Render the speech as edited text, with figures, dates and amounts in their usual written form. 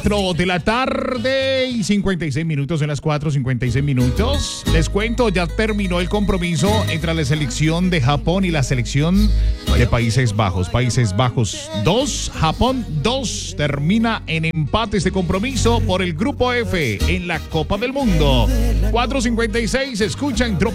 4 de la tarde y 56 minutos, en las 4:56. Les cuento, ya terminó el compromiso entre la selección de Japón y la selección de Países Bajos. Países Bajos 2, Japón 2. Termina en empate este compromiso por el Grupo F en la Copa del Mundo. 4:56, escuchan